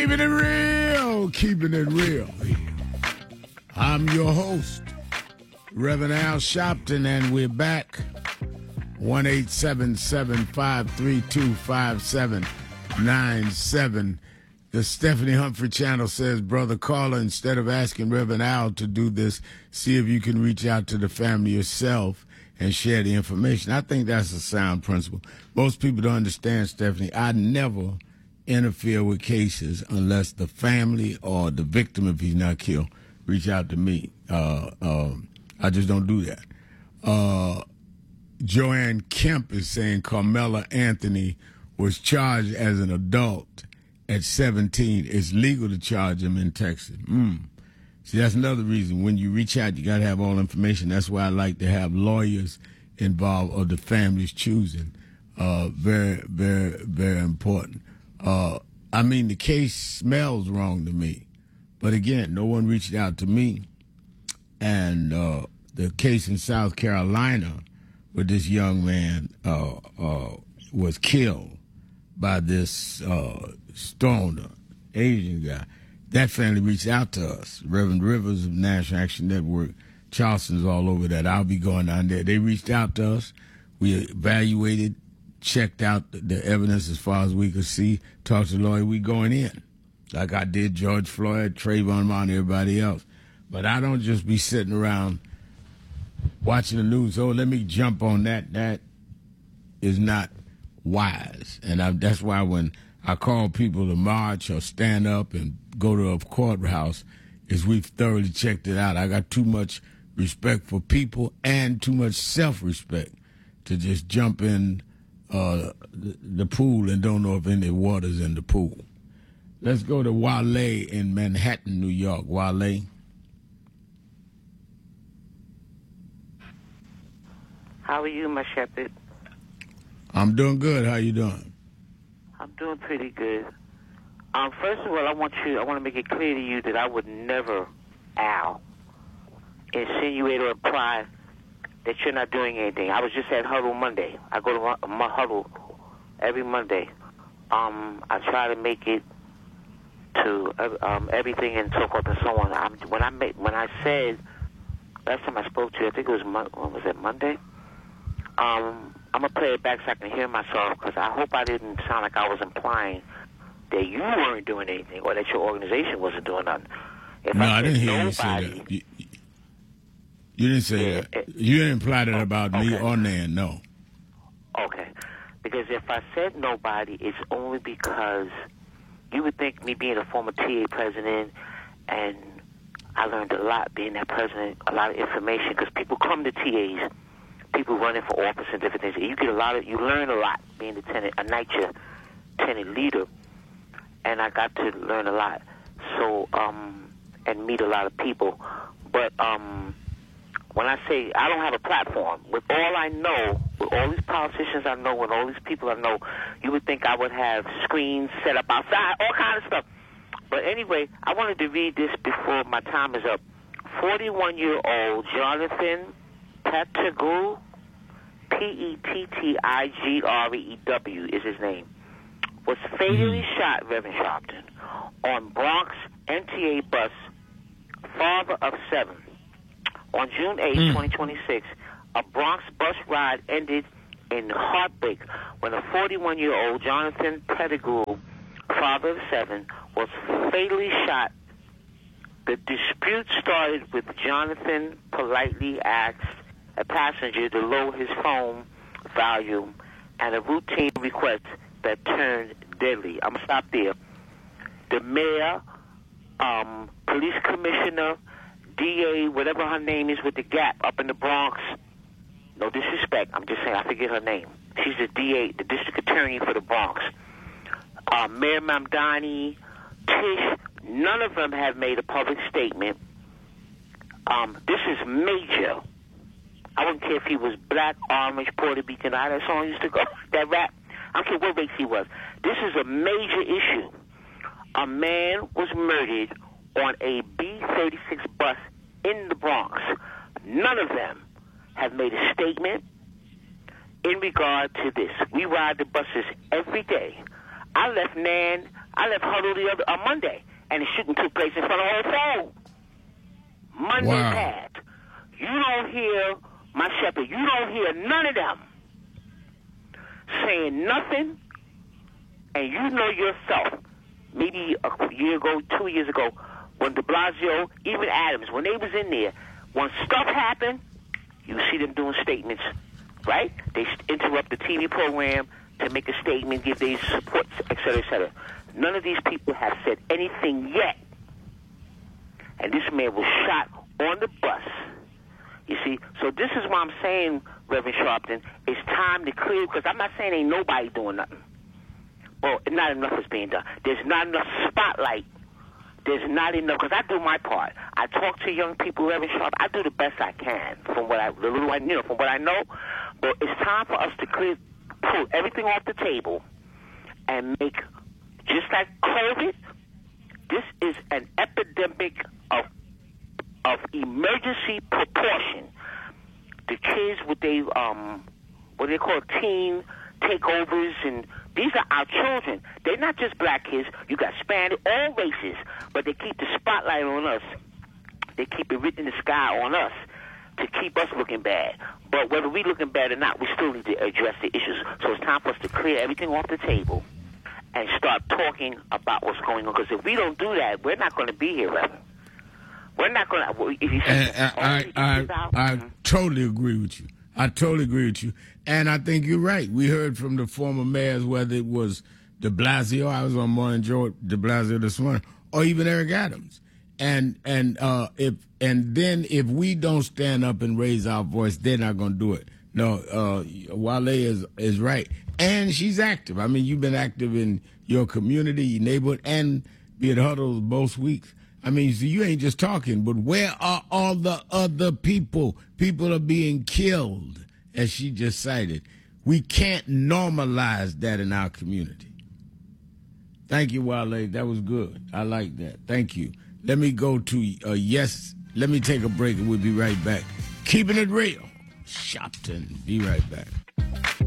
Keeping it real, keeping it real. I'm your host, Reverend Al Sharpton, and we're back. 1-877-532-5797. The Stephanie Humphrey channel says, Brother Caller, instead of asking Reverend Al to do this, see if you can reach out to the family yourself and share the information. I think that's a sound principle. Most people don't understand, Stephanie. I never interfere with cases unless the family or the victim, if he's not killed, reach out to me. I just don't do that. Joanne Kemp is saying Carmela Anthony was charged as an adult at 17. It's legal to charge him in Texas. See, that's another reason. When you reach out, you got to have all information. That's why I like to have lawyers involved or the family's choosing. Very, very, very important. I mean, the case smells wrong to me. But again, no one reached out to me. And the case in South Carolina where this young man was killed by this stoner, Asian guy, that family reached out to us. Reverend Rivers of National Action Network, Charleston's all over that. I'll be going down there. They reached out to us. We evaluated, checked out the evidence as far as we could see, talked to the lawyer. We going in, like I did George Floyd, Trayvon Martin, everybody else. But I don't just be sitting around watching the news. Oh, let me jump on that. That is not wise. And that's why when I call people to march or stand up and go to a courthouse, is we've thoroughly checked it out. I got too much respect for people and too much self-respect to just jump in the pool and don't know if any water's in the pool. Let's go to Wale in Manhattan, New York. Wale. How are you, my shepherd? I'm doing good. How you doing? I'm doing pretty good. First of all, I want to make it clear to you that I would never, Al, insinuate or imply that you're not doing anything. I was just at Huddle Monday. I go to Huddle every Monday. I try to make it to everything and so forth and so on. When I said last time I spoke to you, I think it was Monday? I'm gonna play it back so I can hear myself, because I hope I didn't sound like I was implying that you weren't doing anything or that your organization wasn't doing nothing. I didn't hear you say that. You didn't say that. You didn't imply that about me or Nan, no. Okay. Because if I said nobody, it's only because you would think me being a former TA president, and I learned a lot being that president, a lot of information, because people come to TAs, people running for office and different things. You learn a lot being a NYCHA tenant leader, and I got to learn a lot. So, and meet a lot of people. But when I say I don't have a platform, with all I know, with all these politicians I know, with all these people I know, you would think I would have screens set up outside, all kind of stuff. But anyway, I wanted to read this before my time is up. 41-year-old Jonathan Pettigrew, Pettigrew is his name, was fatally shot, Reverend Sharpton, on Bronx MTA bus, father of 7. On June 8, 2026, a Bronx bus ride ended in heartbreak when a 41-year-old Jonathan Pettigrew, father of 7, was fatally shot. The dispute started with Jonathan politely asked a passenger to lower his phone volume, and a routine request that turned deadly. I'm going to stop there. The mayor, police commissioner, DA, whatever her name is with the Gap up in the Bronx, no disrespect, I'm just saying, I forget her name. She's the DA, the district attorney for the Bronx. Mayor Mamdani, Tish, none of them have made a public statement. This is major. I wouldn't care if he was black, orange, Puerto Rican, how that song used to go, that rap. I don't care what race he was. This is a major issue. A man was murdered on a B-36 bus in the Bronx. None of them have made a statement in regard to this. We ride the buses every day. I left Nan I left Huddle on Monday, and the shooting took place in front of Old Fold. Monday passed. You don't hear my shepherd. You don't hear none of them saying nothing, and you know yourself. Maybe a year ago, 2 years ago, when de Blasio, even Adams, when they was in there, when stuff happened, you see them doing statements, right? They interrupt the TV program to make a statement, give their support, et cetera, et cetera. None of these people have said anything yet. And this man was shot on the bus. You see? So this is why I'm saying, Reverend Sharpton, it's time to clear, because I'm not saying ain't nobody doing nothing. Well, not enough is being done. There's not enough spotlight. There's not enough, because I do my part. I talk to young people, Reverend Sharp. I do the best I can from what from what I know. But it's time for us to pull everything off the table and make, just like COVID, this is an epidemic of emergency proportion. The kids with what they call teen takeovers, and these are our children. They're not just black kids. You got Spanish, all races, but they keep the spotlight on us. They keep it written in the sky on us to keep us looking bad. But whether we looking bad or not, we still need to address the issues. So it's time for us to clear everything off the table and start talking about what's going on. Because if we don't do that, we're not going to be here, Reverend. We're not going to. If you I totally agree with you. I totally agree with you. And I think you're right. We heard from the former mayors, whether it was de Blasio, I was on Morning Joe de Blasio this morning, or even Eric Adams. And then if we don't stand up and raise our voice, they're not going to do it. No, Wale is right. And she's active. I mean, you've been active in your community, your neighborhood, and be at huddles both weeks. I mean, so you ain't just talking, but where are all the other people? People are being killed, as she just cited. We can't normalize that in our community. Thank you, Wale. That was good. I like that. Thank you. Let me go to yes. Let me take a break and we'll be right back. Keeping it real. Sharpton. Be right back.